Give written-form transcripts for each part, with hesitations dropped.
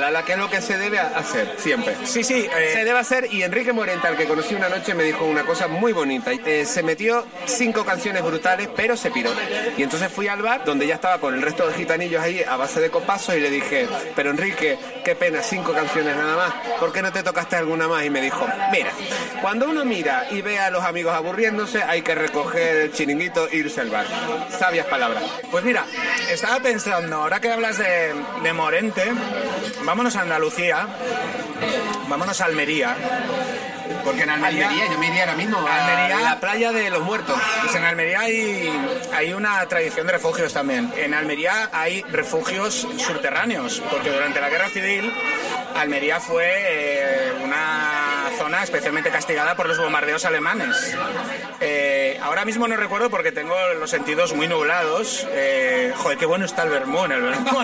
la que es lo que se debe hacer siempre. Sí, sí. Se debe hacer, y Enrique Morenta, al que conocí una noche, me dijo una cosa muy bonita. Se metió 5 canciones brutales, pero se piró. Y entonces fui al bar, donde ya estaba con el resto de gitanillos ahí a base de copazos, y le dije, pero Enrique, qué pena, 5 canciones nada más, ¿por qué no te tocaste alguna más? Y me dijo, mira, cuando uno mira y ve a los amigos aburriéndose, hay que recoger el chiringuito e irse al bar. Sabias palabras. Pues mira, estaba pensando, ahora que hablas de Morente, vámonos a Andalucía, vámonos a Almería. Porque en Almería yo me iría ahora mismo Almería, a la playa de los muertos. Pues en Almería hay una tradición de refugios también. En Almería hay refugios subterráneos, porque durante la Guerra Civil Almería fue una zona especialmente castigada por los bombardeos alemanes. Ahora mismo no recuerdo porque tengo los sentidos muy nublados. Joder, qué bueno está el vermú en el vermú.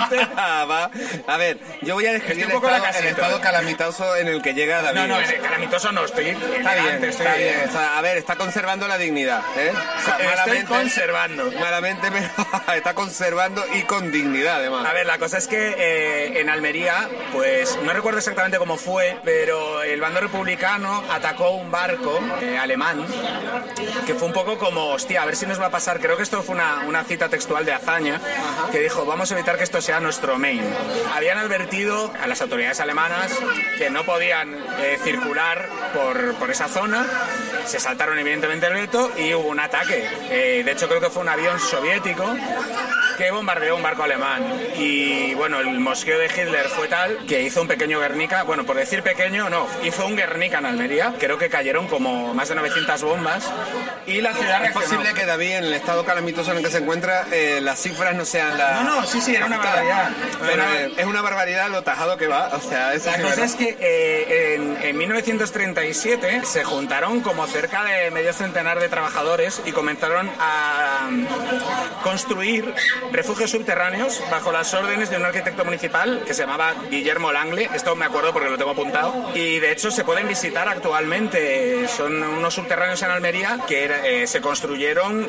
A ver, yo voy a describir el estado calamitoso en el que llega David. No, calamitoso no, estoy está bien. A ver, está conservando la dignidad, ¿eh? O sea, estoy conservando. Malamente, pero está conservando y con dignidad, además. A ver, la cosa es que en Almería, pues no recuerdo exactamente cómo fue, pero el bando republicano atacó un barco alemán, que fue un poco como, hostia, a ver si nos va a pasar. Creo que esto fue una cita textual de Azaña, que dijo, vamos a evitar que esto sea nuestro Maine. Habían advertido a las autoridades alemanas que no podían circular por esa zona, se saltaron evidentemente el veto y hubo un ataque. De hecho, creo que fue un avión soviético que bombardeó un barco alemán. Y bueno, el mosqueo de Hitler fue tal que hizo un pequeño Guernica, bueno, por decir pequeño, no, hizo un Guernica en Almería. Creo que cayeron como más de 900 bombas y la ciudad reaccionó. Es posible que, David, en el estado calamitoso en el que se encuentra, las cifras no sean las... No, sí, era una barbaridad. Pero es una barbaridad lo tajado que va, o sea... La cosa es que en 1937 se juntaron como cerca de medio centenar de trabajadores y comenzaron a construir refugios subterráneos bajo las órdenes de un arquitecto municipal que se llamaba Guillermo Langle. Esto me acuerdo porque lo tengo apuntado. Y de hecho se pueden visitar actualmente. Son unos subterráneos en Almería que se construyeron,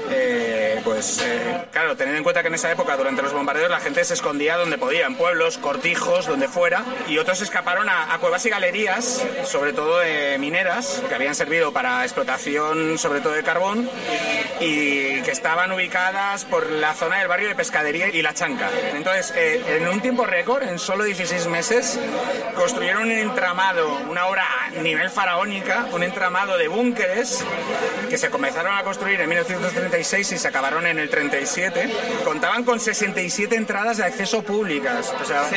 claro, teniendo en cuenta que en esa época, durante los bombardeos, la gente se escondía donde podía, en pueblos, cortijos, donde fuera. Y otros escaparon a cuevas y galerías, sobre todo mineras, que habían servido para explotación, sobre todo de carbón, y que estaban ubicadas por la zona del barrio de Pescadería y La Chanca. Entonces, en un tiempo récord, en solo 16 meses, construyeron un entramado, una obra a nivel faraónica, un entramado de búnkeres que se comenzaron a construir en 1936 y se acabaron en el 37. Contaban con 67 entradas de acceso públicas. O sea,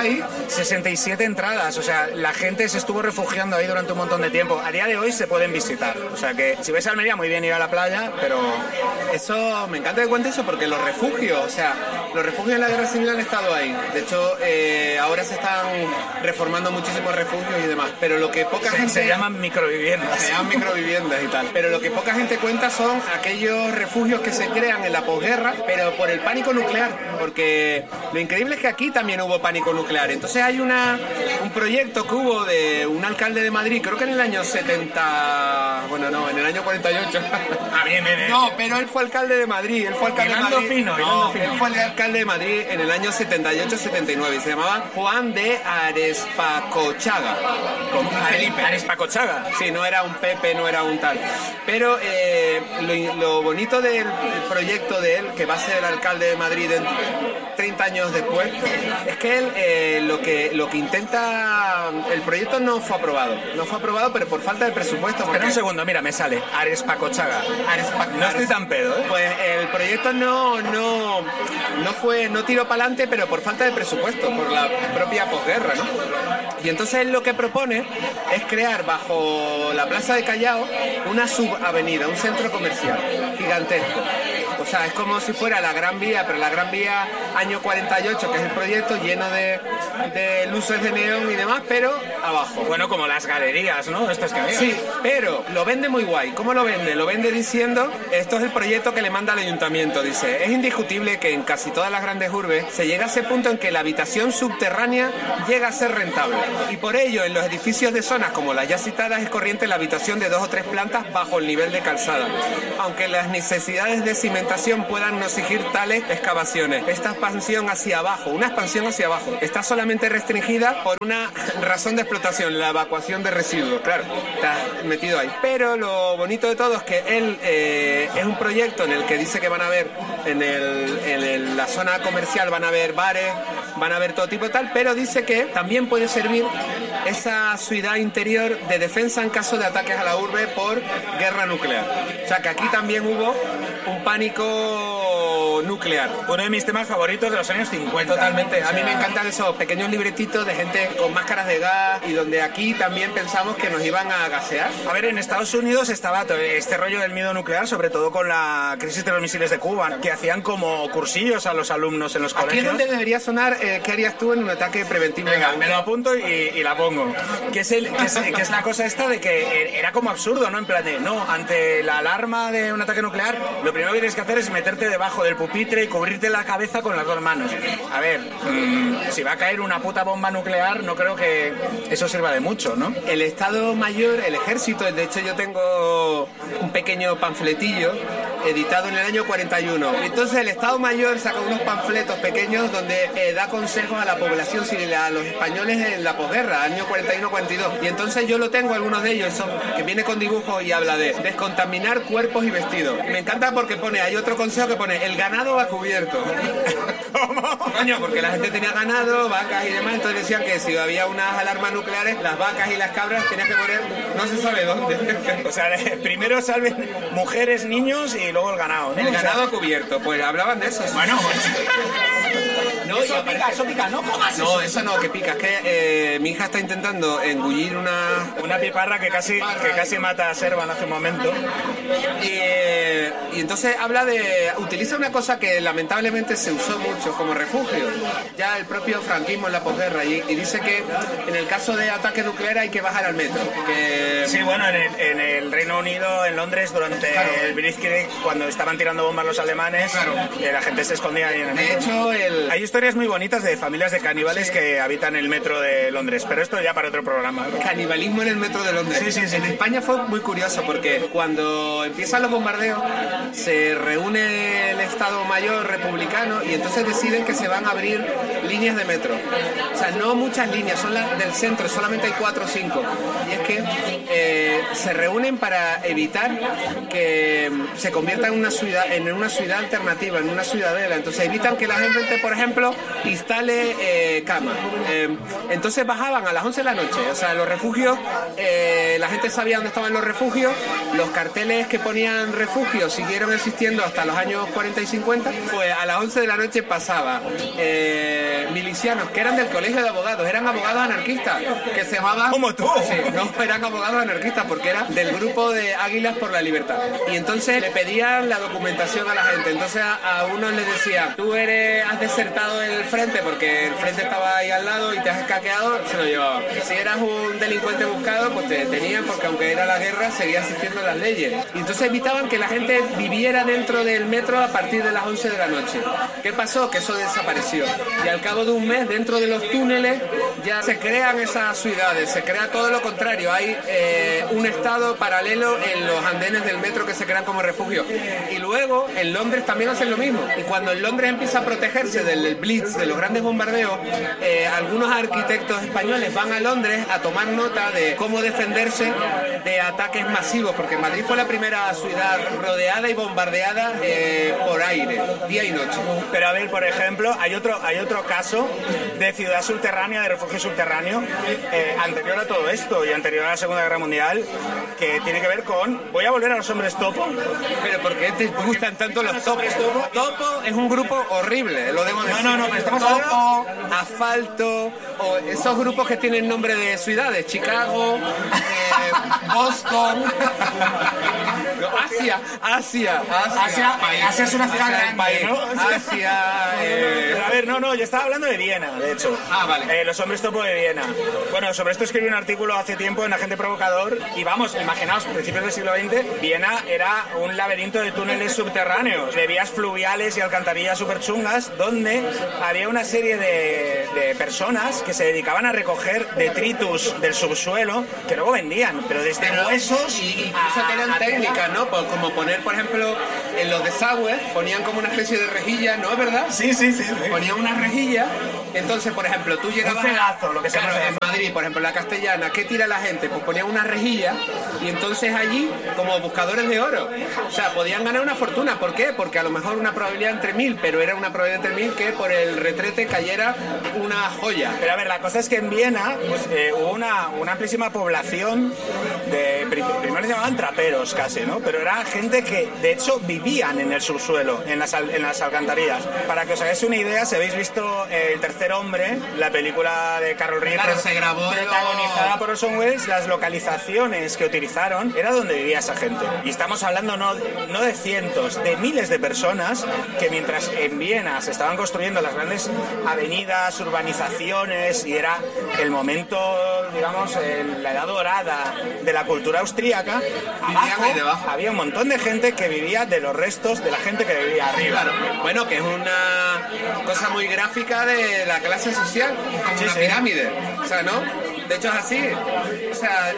67 entradas. O sea, la gente se estuvo refugiando ahí durante un montón de tiempo. A día de hoy se pueden visitar. O sea que si ves Almería, muy bien ir a la playa, pero... Eso, me encanta que cuentes eso porque los refugios, o sea, los refugios en la Guerra Civil han estado ahí. De hecho, ahora se están reformando muchísimos refugios y demás. Pero lo que poca gente... Se llaman microviviendas. Se llaman microviviendas y tal. Pero lo que poca gente cuenta son aquellos refugios que se crean en la posguerra, pero por el pánico nuclear. Porque lo increíble es que aquí también hubo pánico nuclear. Entonces hay un proyecto que hubo de un alcalde de Madrid, creo que en el año 70... Bueno, no, en el año 48. Bien. No, pero él fue alcalde de Madrid. Él fue alcalde de Madrid. Él fue el alcalde de Madrid en el año 78-79 y se llamaba Juan de Arespacochaga. Con Felipe. Arespacochaga. Sí, no era un Pepe, no era un tal. Pero lo bonito del proyecto de él, que va a ser el alcalde de Madrid 30 años después, es que él lo que intenta... El proyecto no fue aprobado, pero por falta de presupuesto. Espera un segundo, mira, me sale Arespacochaga. No estoy tan pedo, ¿eh? Pues el proyecto no tiró para adelante, pero por falta de presupuesto, por la propia posguerra, ¿no? Y entonces él lo que propone es crear bajo la Plaza de Callao una subavenida, un centro comercial gigantesco. O sea, es como si fuera la Gran Vía, pero la Gran Vía año 48, que es el proyecto, lleno de luces de neón y demás, pero abajo. Bueno, como las galerías, ¿no? Estas que había. Sí, pero lo vende muy guay. ¿Cómo lo vende? Lo vende diciendo, esto es el proyecto que le manda al ayuntamiento. Dice, es indiscutible que en casi todas las grandes urbes se llega a ese punto en que la habitación subterránea llega a ser rentable. Y por ello, en los edificios de zonas como las ya citadas, es corriente la habitación de 2 o 3 plantas bajo el nivel de calzada. Aunque las necesidades de cimentar explotación puedan no exigir tales excavaciones. Esta expansión hacia abajo, una expansión hacia abajo, está solamente restringida por una razón de explotación, la evacuación de residuos. Claro, está metido ahí. Pero lo bonito de todo es que él es un proyecto en el que dice que van a haber en la zona comercial van a haber bares, van a haber todo tipo de tal, pero dice que también puede servir esa ciudad interior de defensa en caso de ataques a la urbe por guerra nuclear. O sea que aquí también hubo un pánico nuclear. Uno de mis temas favoritos de los años 50. Totalmente. A mí me encantan esos pequeños libretitos de gente con máscaras de gas y donde aquí también pensamos que nos iban a gasear. A ver, en Estados Unidos estaba este rollo del miedo nuclear, sobre todo con la crisis de los misiles de Cuba, que hacían como cursillos a los alumnos en los colegios. Aquí es donde debería sonar ¿qué harías tú en un ataque preventivo? Venga, me lo apunto y la pongo. Que es la cosa esta de que era como absurdo, ¿no? En plan de, no, ante la alarma de un ataque nuclear, lo primero que tienes que hacer es meterte debajo del pupitre y cubrirte la cabeza con las dos manos. A ver, si va a caer una puta bomba nuclear, no creo que eso sirva de mucho, ¿no? El Estado Mayor, el Ejército, de hecho yo tengo un pequeño panfletillo editado en el año 41. Entonces el Estado Mayor saca unos panfletos pequeños donde da consejos a la población civil, a los españoles en la posguerra, año 41-42. Y entonces yo lo tengo, algunos de ellos, que viene con dibujos y habla de descontaminar cuerpos y vestidos. Me encanta porque hay otro consejo que pone, el ganado a cubierto. ¿Cómo? Coño, porque la gente tenía ganado, vacas y demás, entonces decían que si había unas alarmas nucleares, las vacas y las cabras tenías que poner no se sabe dónde. O sea, primero salven mujeres, niños y luego el ganado, ¿no? El ganado a cubierto, pues hablaban de eso. Bueno, pues... No, eso pica, no comas eso. No, eso no, que pica. Es que mi hija está intentando engullir una piparra que casi mata a Servan hace un momento. Y entonces utiliza una cosa que lamentablemente se usó mucho como refugio. Ya el propio franquismo en la posguerra y dice que en el caso de ataque nuclear hay que bajar al metro. Sí, bueno, en el Reino Unido, en Londres, durante el Blitzkrieg, cuando estaban tirando bombas los alemanes, la gente se escondía ahí en el metro. De hecho, hay historias muy bonitas de familias de caníbales que habitan el metro de Londres, pero esto ya para otro programa, ¿no? Canibalismo en el metro de Londres. Sí. En España fue muy curioso porque cuando empiezan los bombardeos se reúne el Estado Mayor republicano y entonces deciden que se van a abrir líneas de metro. O sea, no muchas líneas, son las del centro, solamente hay 4 o 5. Y es que se reúnen para evitar que se convierta en una ciudad alternativa, en una ciudadela. Entonces evitan que la gente, por ejemplo, instale camas. Entonces bajaban a las 11 de la noche. O sea, los refugios, la gente sabía dónde estaban los refugios. Los carteles que ponían refugios siguieron existiendo hasta los años 40 y 50. Pues a las 11 de la noche pasaba milicianos que eran del colegio de abogados, eran abogados anarquistas, que se llamaban... ¿Como tú? Sí, no, eran abogados anarquistas porque eran del grupo de Águilas por la Libertad. Y entonces le pedían la documentación a la gente. Entonces a unos les decían, tú has desertado del frente porque el frente estaba ahí al lado y te has escaqueado, se lo llevaban. Si eras un delincuente buscado, pues te detenían porque aunque era la guerra, seguían existiendo las leyes. Y entonces evitaban que la gente viviera dentro del metro a partir de las 11 de la noche. ¿Qué pasó? Que eso desapareció. Y al cabo de un mes, dentro de los túneles, ya se crean esas ciudades, se crea todo lo contrario. Hay un estado paralelo en los andenes del metro que se crean como refugio. Y luego en Londres también hacen lo mismo. Y cuando en Londres empieza a protegerse del Blitz, de los grandes bombardeos, algunos arquitectos españoles van a Londres a tomar nota de cómo defenderse de ataques masivos, porque Madrid fue la primera ciudad rodeada y bombardeada por aire, día y noche. Pero a ver, por ejemplo, hay otro caso de ciudad subterránea, de refugio subterráneo, anterior a todo esto y anterior a la Segunda Guerra Mundial, que tiene que ver con... Voy a volver a los hombres topo. ¿Pero por qué te gustan tanto los topos? Topo es un grupo horrible, lo debo decir. No, pero estamos Topo, Asfalto, o esos grupos que tienen nombre de ciudades, Chicago, Boston, Asia es una ciudad grande, ¿no? Asia. Pero a ver, yo estaba hablando de Viena, de hecho. Vale. Los hombres topo de Viena. Bueno, sobre esto escribí un artículo hace tiempo en Agente Provocador y vamos, imaginaos, principios del siglo XX, Viena era un laberinto de túneles subterráneos, de vías fluviales y alcantarillas súper chungas, donde había una serie de personas que se dedicaban a recoger detritus del subsuelo que luego vendían, pero desde huesos y eso tenían técnica, ¿no? Pues como poner, por ejemplo, en los desagües, ponían como una especie de rejilla, ¿no es verdad? Sí. Ponían una rejilla, entonces, por ejemplo, tú llegabas... Un cegazo, lo que se llama en Madrid, por ejemplo, la Castellana, ¿qué tira la gente? Pues ponían una rejilla y entonces allí, como buscadores de oro, o sea, podían ganar una fortuna. ¿Por qué? Porque a lo mejor una probabilidad entre 1000, pero era una probabilidad entre 1000 que por el retrete cayera una joya. Pero a ver, la cosa es que en Viena pues, hubo una amplísima población de... Primero se llamaban traperos casi, ¿no? Pero era gente que, de hecho, vivían en el subsuelo, en las alcantarillas. Para que os hagáis una idea, si habéis visto El tercer hombre, la película de Carol Reed, claro, se grabó protagonizada por Orson Welles, las localizaciones que utilizaron era donde vivía esa gente. Y estamos hablando no de cientos, de miles de personas que mientras en Viena se estaban construyendo las grandes avenidas, urbanizaciones, y era el momento, digamos, la edad dorada de la cultura austríaca, abajo había un montón de gente que vivía de los restos de la gente que vivía arriba. Claro. Bueno, que es una cosa muy gráfica de la clase social, como una pirámide, o sea, ¿no? De hecho es así, o sea,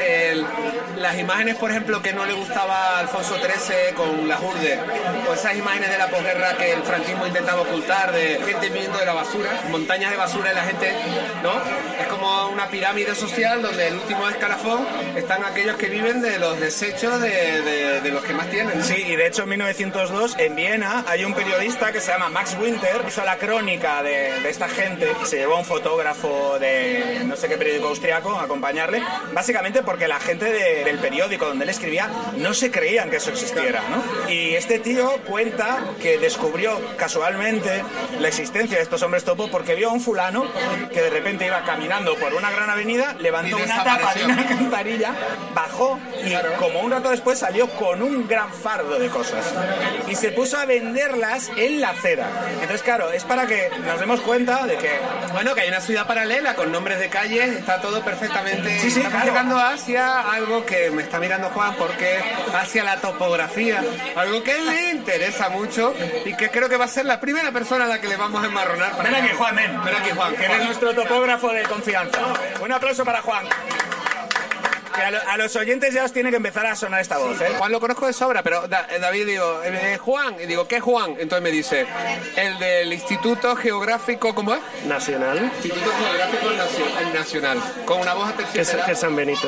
las imágenes, por ejemplo, que no le gustaba a Alfonso XIII con las urdes, o esas imágenes de la posguerra que el franquismo intentaba ocultar, de gente viviendo de la basura, montañas de basura y la gente, ¿no? Es como una pirámide social donde el último escalafón están aquellos que viven de los desechos de los que más tienen, ¿no? Sí, y de hecho en 1902 en Viena hay un periodista que se llama Max Winter, hizo la crónica de esta gente, se llevó a un fotógrafo de no sé qué periódico austriaco a acompañarle, básicamente porque la gente del periódico donde él escribía no se creían que eso existiera, ¿no? Y este tío cuenta que descubrió casualmente la existencia de estos hombres topo porque vio a un fulano que de repente iba caminando por una gran avenida, levantó una tapa de una alcantarilla, bajó y como un rato después salió con un gran fardo de cosas y se puso a venderlas en la acera. Entonces, claro, es para que nos demos cuenta de que... Bueno, que hay una ciudad paralela con nombres de calles, está todo perfectamente... Sí, estamos claro. llegando hacia algo que me está mirando Juan, porque hacia la topografía, algo que le interesa mucho y que creo que va a ser la primera persona a la que le vamos a enmarronar. Ven aquí, Juan, ven. Ven aquí, Juan. Que eres nuestro topógrafo de confianza. Un aplauso para Juan. Que a los oyentes ya os tiene que empezar a sonar esta voz, ¿eh? Juan lo conozco de sobra, pero David, digo, Juan, y digo, ¿qué Juan? Entonces me dice, el del Instituto Geográfico, ¿cómo es? Nacional. Instituto Geográfico Nacional, con una voz aterciopelada. Que es San Benito.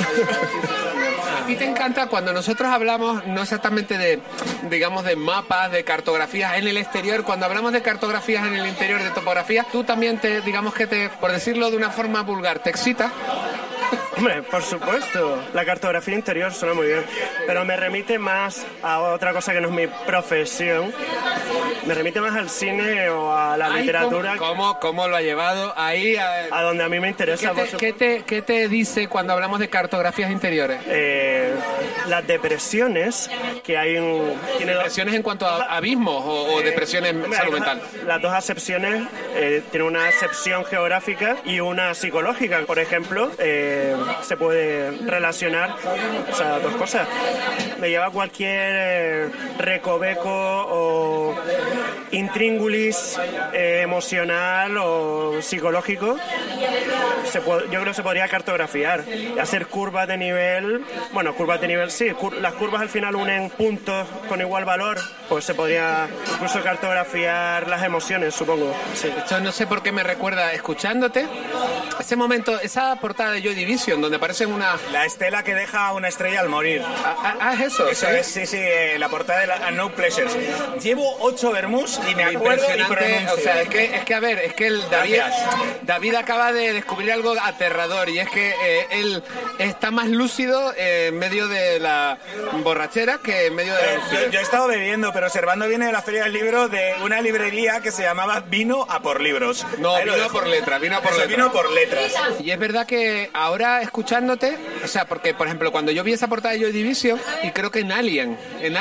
A ti te encanta cuando nosotros hablamos, no exactamente de, digamos, de mapas, de cartografías en el exterior, cuando hablamos de cartografías en el interior, de topografía, tú también digamos que por decirlo de una forma vulgar, te excita. Hombre, por supuesto. La cartografía interior suena muy bien. Pero me remite más a otra cosa que no es mi profesión. Me remite más al cine o a la literatura. ¿Cómo lo ha llevado ahí? A donde a mí me interesa. ¿Qué te dice cuando hablamos de cartografías interiores? Las depresiones que hay ¿Depresiones en cuanto a abismos o depresiones en salud mental? Las dos acepciones tienen una acepción geográfica y una psicológica. Por ejemplo, se puede relacionar, o sea, dos cosas. Me lleva cualquier recoveco o intríngulis emocional o psicológico. Yo creo que se podría cartografiar, hacer curvas de nivel. Bueno, curvas de nivel sí, las curvas al final unen puntos con igual valor, pues se podría incluso cartografiar las emociones, supongo. Sí. Esto no sé por qué me recuerda, escuchándote, ese momento, esa portada de Joy Division, donde aparecen La estela que deja una estrella al morir. Es eso. Eso es, sí, la portada de No Pleasures. Llevo 8 vermús y me acuerdo y pronuncio. O sea, es que a ver, es que David acaba de descubrir algo aterrador, y es que él está más lúcido en medio de la borrachera que en medio de... Yo he estado bebiendo, pero Servando viene de la Feria del Libro de una librería que se llamaba Vino a por Libros. No, vino por letras. Vino por letras. Y es verdad que ahora escuchándote, o sea, porque por ejemplo cuando yo vi esa portada de Joy Division, y creo que en Alien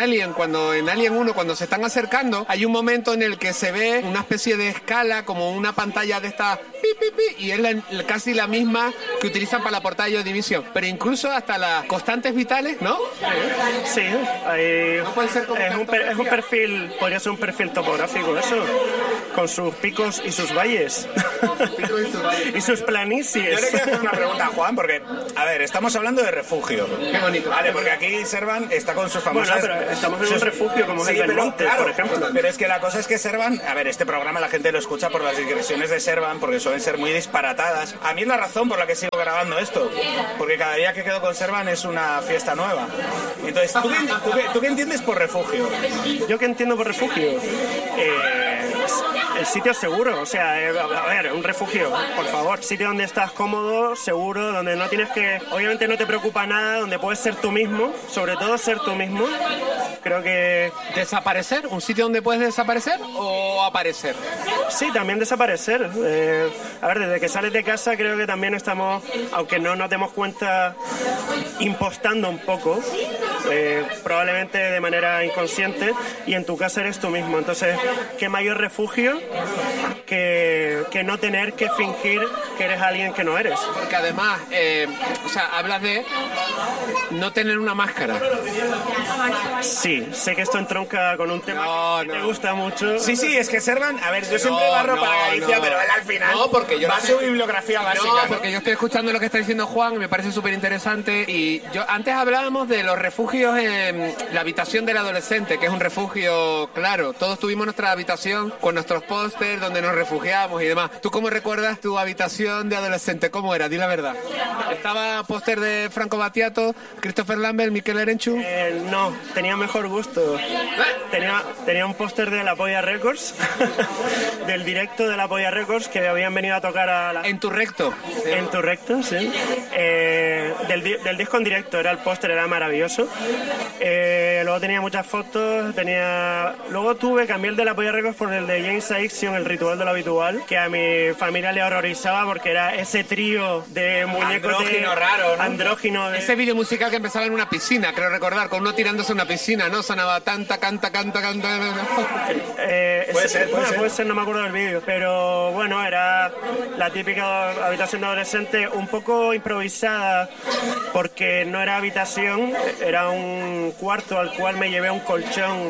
1, cuando se están acercando, hay un momento en el que se ve una especie de escala, como una pantalla de esta y es casi la misma que utilizan para la portada de Joy Division, pero incluso hasta las constantes vitales, ¿no? Sí, no puede ser como es un perfil, podría ser un perfil topográfico eso. con sus picos y sus valles. Y sus planicies. Yo le quiero hacer una pregunta a Juan, porque, a ver, estamos hablando de refugio. Qué bonito. Vale, porque aquí Servan está con sus famosas... Bueno, pero estamos en un refugio como el Belmonte, claro, por ejemplo. Pero es que la cosa es que Servan... A ver, este programa la gente lo escucha por las digresiones de Servan, porque suelen ser muy disparatadas. A mí es la razón por la que sigo grabando esto, porque cada día que quedo con Servan es una fiesta nueva. Entonces, ¿tú qué entiendes por refugio? ¿Yo qué entiendo por refugio? El sitio seguro, o sea, a ver, un refugio, por favor, sitio donde estás cómodo, seguro, donde no tienes que, obviamente no te preocupa nada, donde puedes ser tú mismo, sobre todo ser tú mismo. Creo que... ¿Desaparecer? ¿Un sitio donde puedes desaparecer o aparecer? Sí, también desaparecer. A ver, desde que sales de casa creo que también estamos, aunque no nos demos cuenta, impostando un poco, probablemente de manera inconsciente, y en tu casa eres tú mismo. Entonces, ¿qué mayor refugio que no tener que fingir que eres alguien que no eres? Porque además, o sea, hablas de no tener una máscara. Sí, sé que esto entronca con un tema que te gusta mucho. Sí, es que Servan, a ver, yo siempre barro para Galicia, pero él al final porque va a su bibliografía básica. No, porque yo estoy escuchando lo que está diciendo Juan y me parece súper interesante. Y yo antes hablábamos de los refugios en la habitación del adolescente, que es un refugio, claro. Todos tuvimos nuestra habitación con nuestros pósters donde nos refugiamos y demás. ¿Tú cómo recuerdas tu habitación de adolescente? ¿Cómo era? Di la verdad. ¿Estaba póster de Franco Battiato, Christopher Lambert, Miquel Erenchu? No, tenía mejor gusto. Tenía un póster de La Polla Records, del directo de La Polla Records, que habían venido a tocar a la... En tu recto. En tu recto, sí. Del disco en directo, era el póster, era maravilloso. Luego tenía muchas fotos, luego cambié el de La Polla Records por el de James Addiction, El Ritual de lo Habitual, que a mi familia le horrorizaba porque era ese trío de muñecos andrógino raro, ¿no? Andrógino. Ese vídeo musical que empezaba en una piscina, creo recordar, con uno tirándose en una piscina, ¿no? Sonaba canta. Puede ser, no me acuerdo del vídeo. Pero bueno, era la típica habitación de adolescente, un poco improvisada, porque no era habitación, era un cuarto al cual me llevé un colchón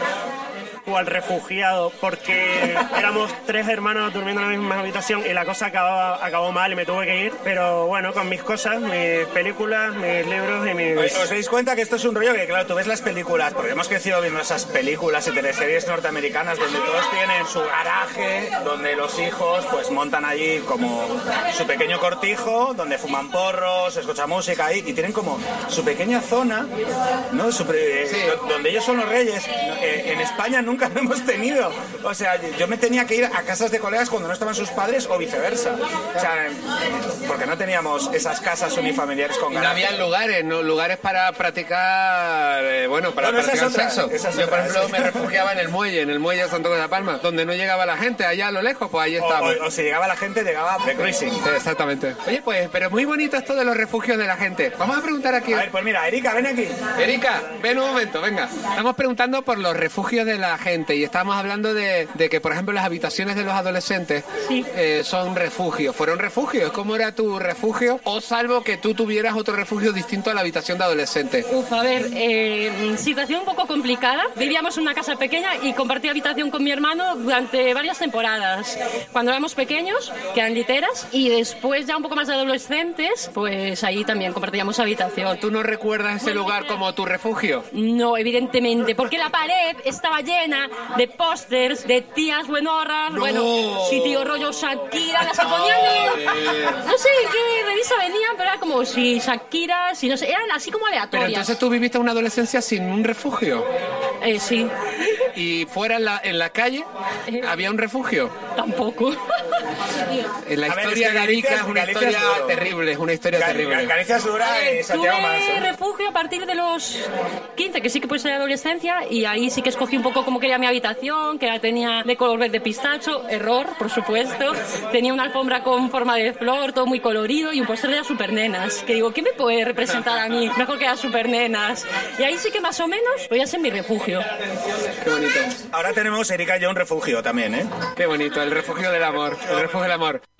cual refugiado, porque éramos 3 hermanos durmiendo en la misma habitación y la cosa acabó mal y me tuve que ir. Pero bueno, con mis cosas, mis películas, mis libros y mis... ¿Os dais cuenta que esto es un rollo que, claro, tú ves las películas, porque hemos crecido viendo esas películas y teleseries norteamericanas donde todos tienen su garaje, donde los hijos pues montan allí como su pequeño cortijo, donde fuman porros, escuchan música ahí, y tienen como su pequeña zona, ¿no? Donde ellos son los reyes. En España nunca lo hemos tenido. O sea, yo me tenía que ir a casas de colegas cuando no estaban sus padres o viceversa. O sea, porque no teníamos esas casas unifamiliares con garaje. No había lugares para practicar, practicar sexo. Yo, por ejemplo, me refugiaba en el muelle de Santo de la Palma, donde no llegaba la gente, allá a lo lejos, pues ahí estábamos. O si llegaba la gente, llegaba de cruising. Sí, exactamente. Oye, pues, pero muy bonito esto de los refugios de la gente. Vamos a preguntar aquí. A ver, pues mira, Erika, ven aquí. Erika, ven un momento, venga. Estamos preguntando por los refugios de la gente y estábamos hablando de que, por ejemplo, las habitaciones de los adolescentes son refugios. ¿Fueron refugios? ¿Cómo era tu refugio? O salvo que tú tuvieras otro refugio distinto a la habitación de adolescente. A ver, situación un poco complicada. Vivíamos en una casa pequeña y compartí habitación con mi hermano durante varias temporadas. Cuando éramos pequeños, que eran literas, y después ya un poco más de adolescentes, pues ahí también compartíamos habitación. ¿Tú no recuerdas ese lugar como tu refugio? No, evidentemente, porque la pared estaba llena de pósters de tías buenorras, tío, rollo Shakira, las que ponían no sé en qué revista venían, pero era como si Shakira, si no sé, eran así como aleatorias. Pero entonces tú viviste una adolescencia sin un refugio. Sí. ¿Y fuera en la calle había un refugio? Tampoco. En la historia de Erika es una historia terrible, es una historia terrible. Galicia es dura y Santiago más. Tuve refugio a partir de los 15, que sí que puede ser adolescencia, y ahí sí que escogí un poco cómo quería mi habitación, que la tenía de color verde pistacho, error, por supuesto. Tenía una alfombra con forma de flor, todo muy colorido, y un póster de las Supernenas, que digo, ¿qué me puede representar a mí? Mejor que las Supernenas. Y ahí sí que más o menos podía ser mi refugio. Qué bonito. Ahora tenemos, Erika y yo, un refugio también, ¿eh? Qué bonito, el refugio del amor, el refugio del amor.